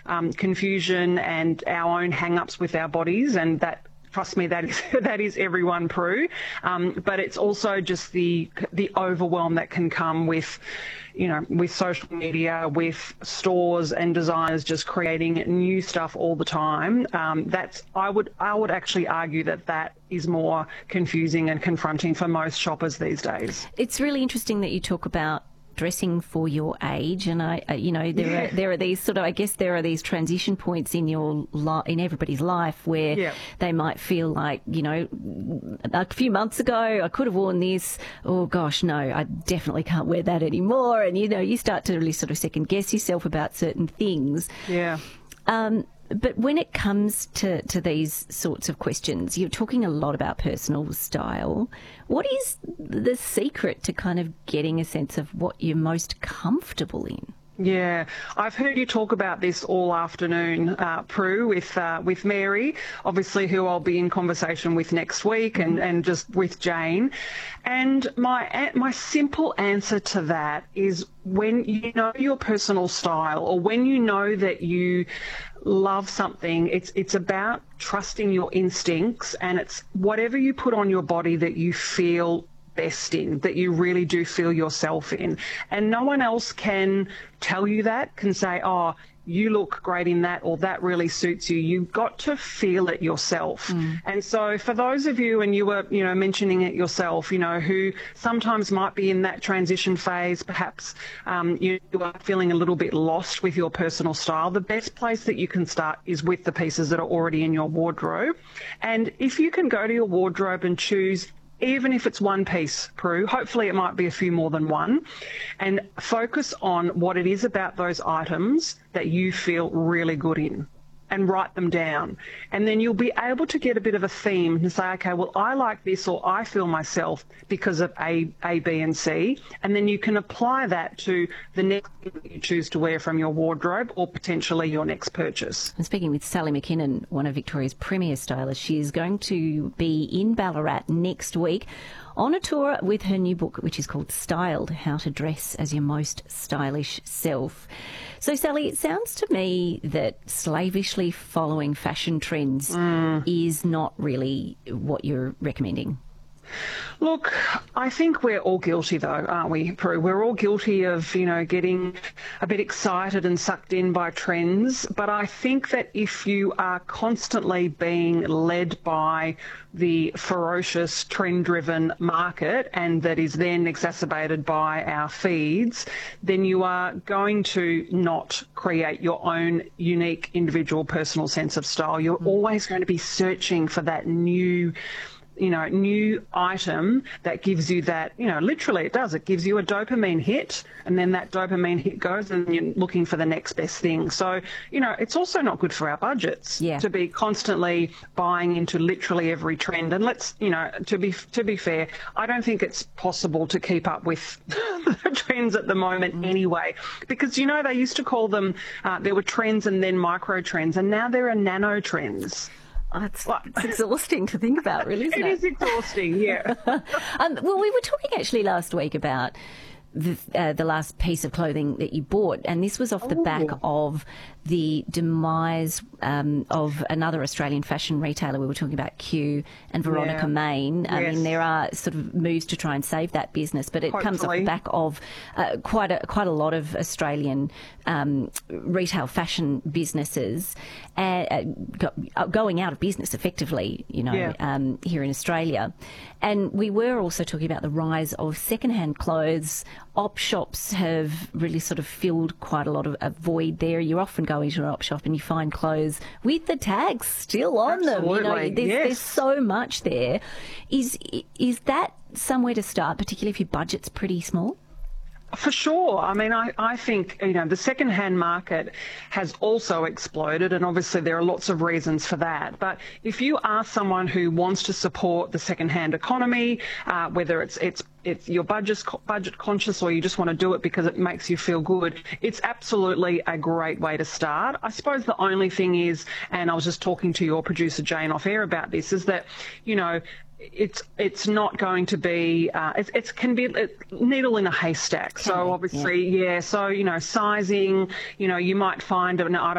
confusion and our own hang-ups with our bodies, and that, trust me, that is everyone, Prue. But it's also just the overwhelm that can come with, with social media, with stores and designers just creating new stuff all the time. I would actually argue that is more confusing and confronting for most shoppers these days. It's really interesting that you talk about dressing for your age, and there are these sort of, I guess there are these transition points in in everybody's life where they might feel like, a few months ago I could have worn this, oh gosh, no, I definitely can't wear that anymore, and you start to really sort of second guess yourself about certain things. But when it comes to these sorts of questions, you're talking a lot about personal style. What is the secret to kind of getting a sense of what you're most comfortable in? Yeah, I've heard you talk about this all afternoon, Prue, with Mary, obviously, who I'll be in conversation with next week, and just with Jane. And my simple answer to that is, when you know your personal style, or when you know that you love something, it's about trusting your instincts, and it's whatever you put on your body that you feel best in, that you really do feel yourself in. And no one else can tell you that, can say, oh, you look great in that, or that really suits you. You've got to feel it yourself. And so for those of you, and you were, mentioning it yourself, who sometimes might be in that transition phase, perhaps you are feeling a little bit lost with your personal style, the best place that you can start is with the pieces that are already in your wardrobe. And if you can go to your wardrobe and choose, even if it's one piece, Prue, hopefully it might be a few more than one, and focus on what it is about those items that you feel really good in, and write them down. And then you'll be able to get a bit of a theme and say, okay, well, I like this, or I feel myself because of A, B, and C. And then you can apply that to the next thing that you choose to wear from your wardrobe, or potentially your next purchase. I'm speaking with Sally McKinnon, one of Victoria's premier stylists. She is going to be in Ballarat next week on a tour with her new book, which is called Styled: How to Dress as Your Most Stylish Self. So, Sally, it sounds to me that slavishly following fashion trends is not really what you're recommending. Look, I think we're all guilty, though, aren't we, Prue? We're all guilty of, getting a bit excited and sucked in by trends. But I think that if you are constantly being led by the ferocious trend-driven market, and that is then exacerbated by our feeds, then you are going to not create your own unique individual personal sense of style. You're always going to be searching for that new item that gives you that, literally it does. It gives you a dopamine hit, and then that dopamine hit goes and you're looking for the next best thing. So, it's also not good for our budgets to be constantly buying into literally every trend. And let's, to be fair, I don't think it's possible to keep up with the trends at the moment anyway, because, they used to call them, there were trends and then micro trends, and now there are nano trends. It's exhausting to think about, really, isn't it? It is exhausting, yeah. Well, we were talking actually last week about the last piece of clothing that you bought, and this was off the back of the demise of another Australian fashion retailer. We were talking about Q and Veronica Main. I mean, there are sort of moves to try and save that business, but it comes off the back of quite a lot of Australian retail fashion businesses going out of business effectively, here in Australia. And we were also talking about the rise of secondhand clothes. Op shops have really sort of filled quite a lot of a void there. You often go into an op shop and you find clothes with the tags still on them. There's so much there. Is that somewhere to start, particularly if your budget's pretty small? For sure. I mean, I think, the second-hand market has also exploded, and obviously there are lots of reasons for that. But if you are someone who wants to support the second-hand economy, whether it's your budget conscious, or you just want to do it because it makes you feel good, it's absolutely a great way to start. I suppose the only thing is, and I was just talking to your producer Jane off air about this, is that, it's not going to be, it can be a needle in a haystack. So obviously, so, sizing, you might find an item